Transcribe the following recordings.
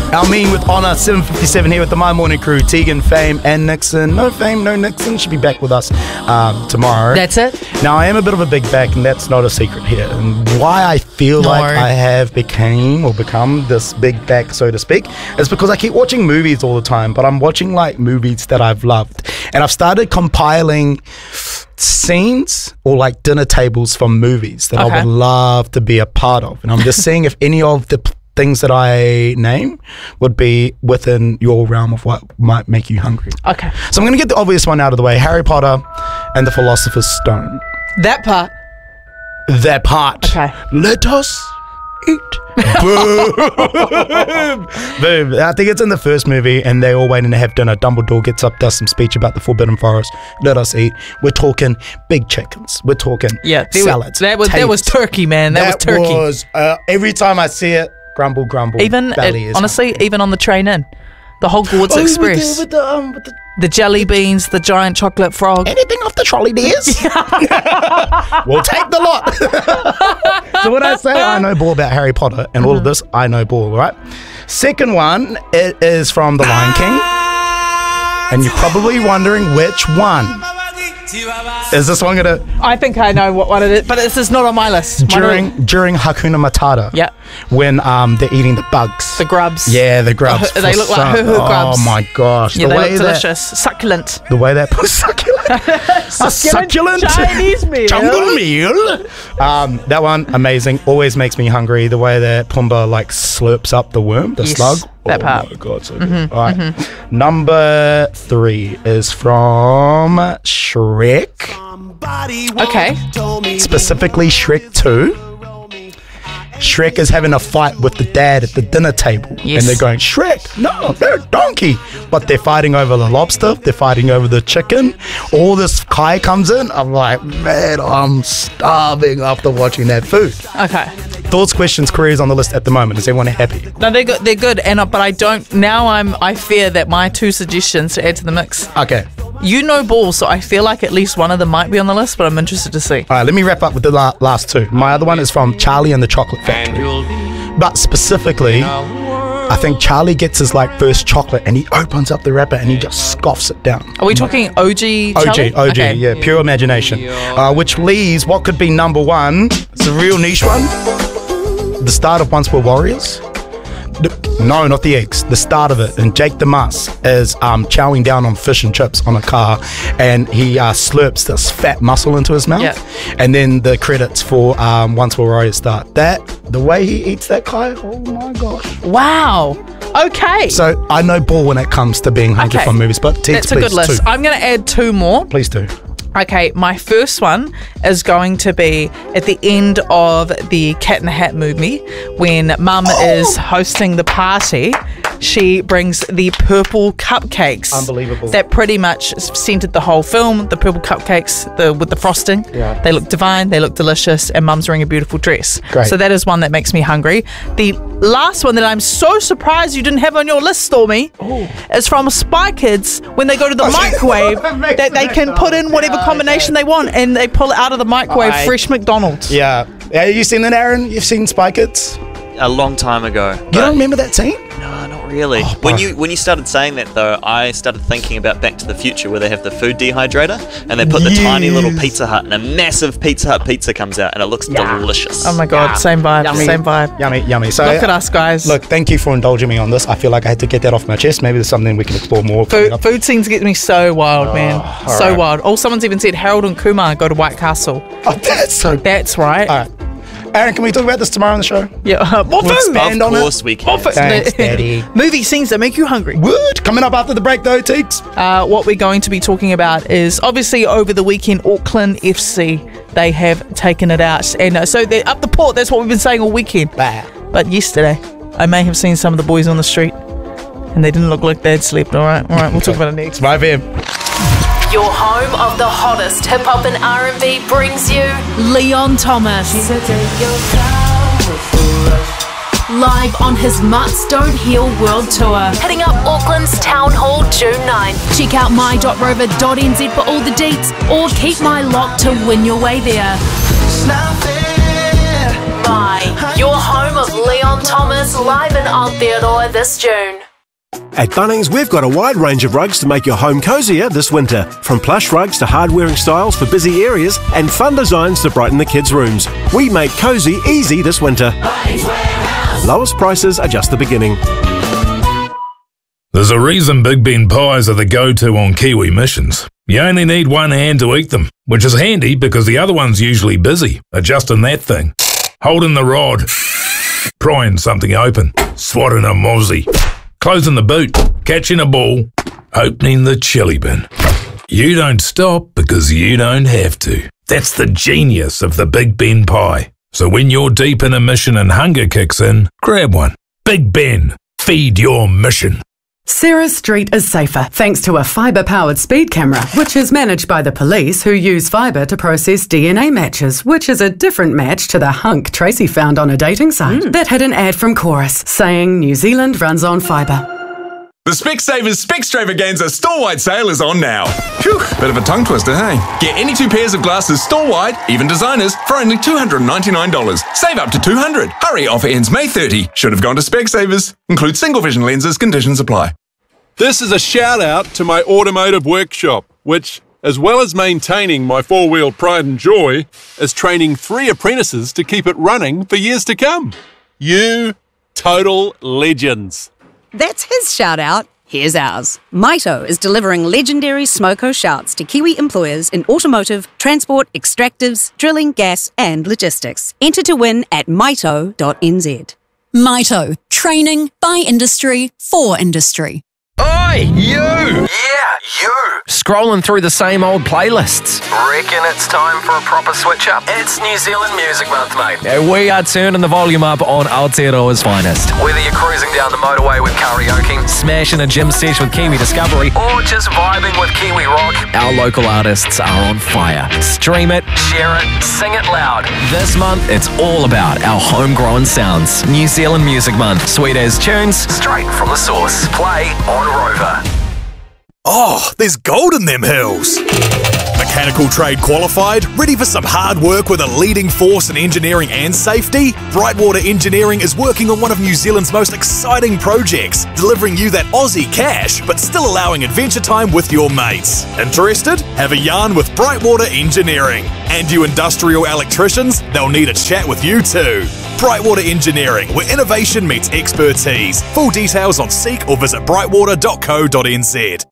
I mean, with Honor 757 here with the My Morning crew, Tegan, Fame, and Nixon. No Fame, no Nixon. She'll be back with us tomorrow. That's it. Now, I am a bit of a big back, and that's not a secret here. And why I feel like I have become this big back, so to speak, is because I keep watching movies all the time, but I'm watching like movies that I've loved. And I've started compiling scenes or like dinner tables from movies that I would love to be a part of. And I'm just seeing if any of the things that I name would be within your realm of what might make you hungry. Okay. So I'm going to get the obvious one out of the way. Harry Potter and the Philosopher's Stone. That part. That part. Okay. Let us eat. Boom. Boom. I think it's in the first movie and they all waiting to have dinner. Dumbledore gets up, does some speech about the Forbidden Forest. Let us eat. We're talking big chickens. We're talking salads. That was turkey, man. That was turkey. Every time I see it, grumble, grumble. Even honestly, even on the train in, the Hogwarts Express, with the jelly beans, the giant chocolate frog. Anything off the trolley, dears? We'll take the lot. So when I say I know ball about Harry Potter and all of this, I know ball, right? Second one, it is from The Lion King, and you're probably wondering which one. Is this one gonna? I think I know what one it is, but this is not on my list. During Hakuna Matata. Yeah. When they're eating the bugs. The grubs. Yeah, the grubs. They look like hoo-hoo grubs. Oh my gosh. Yeah, they look delicious. Succulent. The way that succulent. Succulent Chinese meal. Jungle meal. That one, amazing. Always makes me hungry. The way that Pumbaa like slurps up the worm, the slug. That part. Oh my god, so good. All right. Number 3 is from Shrek. Okay. Specifically Shrek 2. Shrek is having a fight with the dad at the dinner table. Yes. And they're going, Shrek, no, they're a donkey. But they're fighting over the lobster. They're fighting over the chicken. All this Kai comes in. I'm like, man, I'm starving after watching that food. Okay. Thoughts, questions, queries on the list at the moment. Is everyone happy? No, they're good. They're good. But I don't. Now I fear that my 2 suggestions to add to the mix. Okay. You know ball, so I feel like at least one of them might be on the list, but I'm interested to see. All right, let me wrap up with the last 2. My other one is from Charlie and the Chocolate Factory. But specifically, I think Charlie gets his like first chocolate and he opens up the wrapper and he just scoffs it down. Are we talking OG Charlie? OG, okay. Yeah, pure imagination. Which leaves what could be number 1. It's a real niche one. The start of Once Were Warriors. No, not the eggs. The start of it. And Jake DeMus is chowing down on fish and chips on a car, and he slurps this fat muscle into his mouth. Yeah. And then the credits for Once Were Warriors start. The way he eats that Kai, oh my gosh. Wow. Okay. So I know ball when it comes to being hungry from movies, but that's a good list. 2. I'm going to add 2 more. Please do. Okay, my first one is going to be at the end of the Cat in the Hat movie when Mum is hosting the party. She brings the purple cupcakes. Unbelievable. That pretty much scented the whole film. The purple cupcakes with the frosting. Yeah. They look divine, they look delicious, and Mum's wearing a beautiful dress. Great. So that is one that makes me hungry. The last one that I'm so surprised you didn't have on your list, Stormy, is from Spy Kids when they go to the microwave that they can put in whatever combination they want and they pull it out of the microwave fresh McDonald's. Yeah. Have you seen that, Aaron? You've seen Spy Kids? A long time ago. You don't remember that scene? No, not really. When you started saying that though, I started thinking about Back to the Future where they have the food dehydrator and they put the tiny little Pizza Hut and a massive Pizza Hut pizza comes out and it looks delicious. Oh my god, same vibe, same vibe. Yummy, yummy. So look at us, guys. Look, thank you for indulging me on this. I feel like I had to get that off my chest. Maybe there's something we can explore more. Food scenes get me so wild, man. So right. wild. Oh, someone's even said Harold and Kumar go to White Castle. Oh, that's so... That's right. All right. Aaron, can we talk about this tomorrow on the show? Yeah. What food? Expand on it. Of course we can. Thanks, Daddy. Movie scenes that make you hungry. Wood. Coming up after the break, though, Teeks. What we're going to be talking about is obviously over the weekend, Auckland FC, they have taken it out. And so they're up the port. That's what we've been saying all weekend. Bah. But yesterday, I may have seen some of the boys on the street and they didn't look like they'd slept. All right, we'll talk about it next. It's 5 a.m. Your home of the hottest hip-hop and R&B brings you Leon Thomas. Live on his Mutts Don't Heal World Tour. hitting up Auckland's Town Hall June 9. Check out my.rover.nz for all the deets or keep my lock to win your way there. My, your home of Leon Thomas live in Aotearoa this June. At Bunnings, we've got a wide range of rugs to make your home cozier this winter. From plush rugs to hard-wearing styles for busy areas and fun designs to brighten the kids' rooms. We make cosy easy this winter. Lowest prices are just the beginning. There's a reason Big Ben pies are the go-to on Kiwi missions. You only need one hand to eat them, which is handy because the other one's usually busy, adjusting that thing, holding the rod, prying something open, swatting a mozzie, closing the boot, catching a ball, opening the chili bin. You don't stop because you don't have to. That's the genius of the Big Ben pie. So when you're deep in a mission and hunger kicks in, grab one. Big Ben, feed your mission. Sarah Street is safer thanks to a fibre-powered speed camera, which is managed by the police, who use fibre to process DNA matches, which is a different match to the hunk Tracy found on a dating site. That had an ad from Chorus saying New Zealand runs on fibre. The Specsavers Specstravaganza store-wide sale is on now. Phew, bit of a tongue twister, hey? Get any 2 pairs of glasses store-wide, even designers, for only $299. Save up to $200. Hurry, offer ends May 30. Should have gone to Specsavers. Include single vision lenses, conditions apply. This is a shout out to my automotive workshop, which, as well as maintaining my four-wheel pride and joy, is training 3 apprentices to keep it running for years to come. You total legends. That's his shout-out. Here's ours. Mito is delivering legendary Smoko shouts to Kiwi employers in automotive, transport, extractives, drilling, gas and logistics. Enter to win at mito.nz. Mito. Training by industry for industry. Oi, you! Yeah, you! Scrolling through the same old playlists. Reckon it's time for a proper switch-up? It's New Zealand Music Month, mate. We are turning the volume up on Aotearoa's finest. Whether you're cruising down the motorway with karaoke, smashing a gym sesh with Kiwi Discovery, or just vibing with Kiwi rock, our local artists are on fire. Stream it, share it, sing it loud. This month, it's all about our homegrown sounds. New Zealand Music Month. Sweet as tunes, straight from the source. Play on Rover. Oh, there's gold in them hills. Mechanical trade qualified, ready for some hard work with a leading force in engineering and safety? Brightwater Engineering is working on one of New Zealand's most exciting projects, delivering you that Aussie cash, but still allowing adventure time with your mates. Interested? Have a yarn with Brightwater Engineering. And you industrial electricians, they'll need a chat with you too. Brightwater Engineering, where innovation meets expertise. Full details on Seek or visit brightwater.co.nz.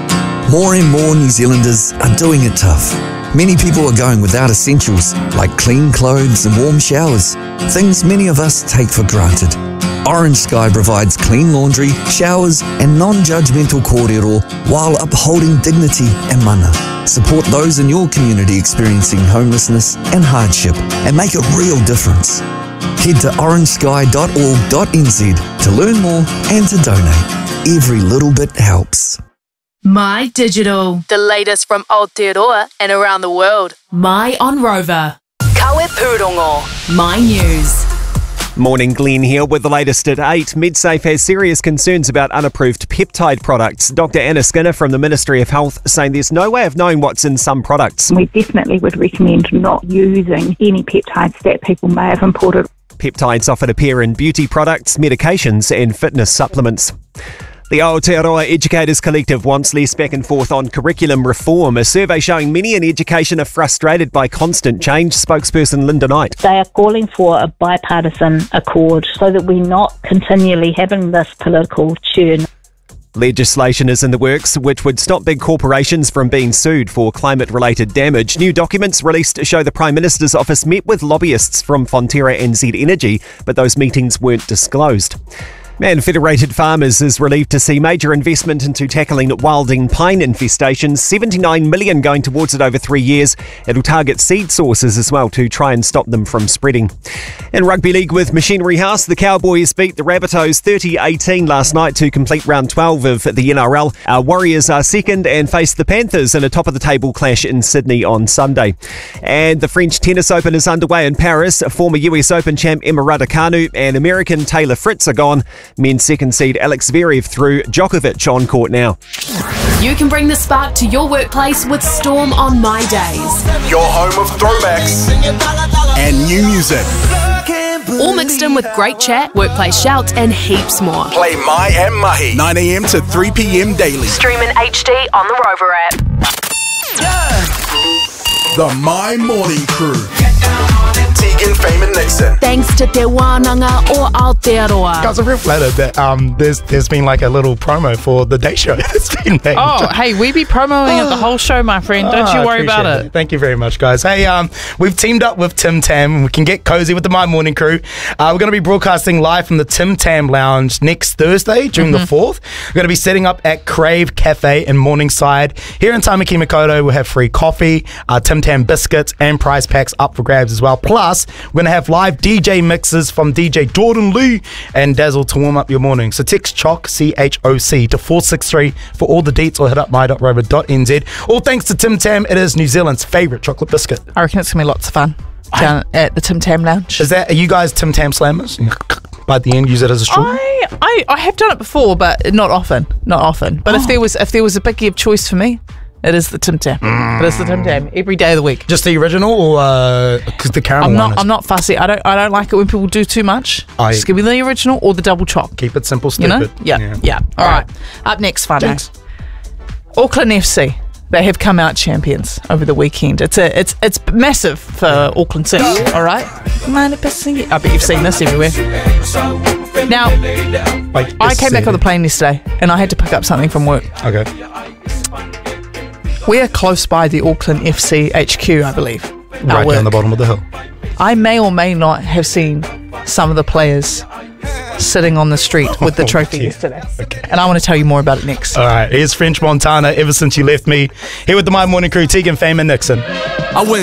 More and more New Zealanders are doing it tough. Many people are going without essentials like clean clothes and warm showers, things many of us take for granted. Orange Sky provides clean laundry, showers and non-judgmental kōrero while upholding dignity and mana. Support those in your community experiencing homelessness and hardship and make a real difference. Head to orangesky.org.nz to learn more and to donate. Every little bit helps. My Digital. The latest from Aotearoa and around the world. My on Rover. Kawe Pūrongo. My News. Morning, Glenn here with the latest at 8. MedSafe has serious concerns about unapproved peptide products. Dr. Anna Skinner from the Ministry of Health saying there's no way of knowing what's in some products. We definitely would recommend not using any peptides that people may have imported. Peptides often appear in beauty products, medications and fitness supplements. The Aotearoa Educators Collective wants less back and forth on curriculum reform. A survey showing many in education are frustrated by constant change. Spokesperson Linda Knight. They are calling for a bipartisan accord so that we're not continually having this political churn. Legislation is in the works which would stop big corporations from being sued for climate-related damage. New documents released show the Prime Minister's office met with lobbyists from Fonterra and Z Energy, but those meetings weren't disclosed. And Federated Farmers is relieved to see major investment into tackling wilding pine infestations, $79 million going towards it over 3 years. It'll target seed sources as well to try and stop them from spreading. In Rugby League with Machinery House, the Cowboys beat the Rabbitohs 30-18 last night to complete round 12 of the NRL. Our Warriors are second and face the Panthers in a top-of-the-table clash in Sydney on Sunday. And the French Tennis Open is underway in Paris. Former US Open champ Emma Raducanu and American Taylor Fritz are gone. Men's second seed Alex Zverev through Djokovic on court now. You can bring the spark to your workplace with Storm on My Days. Your home of throwbacks and new music. All mixed in with great chat, workplace shouts, and heaps more. Play My and Mahi, 9 a.m. to 3 p.m. daily. Stream in HD on the Rover app. The My Morning Crew. Tegan, Fame and Nixon. Thanks to Te Wānanga o Aotearoa. Guys, I'm real flattered that there's been like a little promo for the day show that's been made. Oh, hey, we be promoting it the whole show, my friend. Don't you worry about it. Thank you very much, guys. Hey, we've teamed up with Tim Tam. We can get cozy with the My Morning Crew. We're going to be broadcasting live from the Tim Tam Lounge next Thursday, June the 4th. We're going to be setting up at Crave Cafe in Morningside. Here in Tamaki Makaurau, we'll have free coffee, Tim Tam biscuits, and prize packs up for grabs as well. Plus, we're going to have live DJ mixes from DJ Jordan Lee and Dazzle to warm up your morning. So text CHOC, C-H-O-C, to 463 for all the deets, or hit up my.rover.nz. All thanks to Tim Tam. It is New Zealand's favourite chocolate biscuit. I reckon it's going to be lots of fun down at the Tim Tam Lounge. Are you guys Tim Tam slammers? By the end, use it as a straw? I have done it before, but not often. But if there was a biggie of choice for me, it is the Tim Tam. It is the Tim Tam every day of the week. Just the original, or because the caramel one? I'm not fussy. I don't like it when people do too much. Just give me the original or the double choc. Keep it simple, stupid. You know? Yeah. All right. Up next, Whānau. Auckland FC. They have come out champions over the weekend. It's massive for Auckland City. All right. I bet you've seen this everywhere. Now, I came back on the plane yesterday and I had to pick up something from work. Okay. We are close by the Auckland FC HQ, I believe. Right down the bottom of the hill. I may or may not have seen some of the players sitting on the street with the trophy yesterday. Okay. And I want to tell you more about it next. All right, here's French Montana, Ever Since You Left Me. Here with the My Morning Crew, Tegan, Fame and Nixon. I went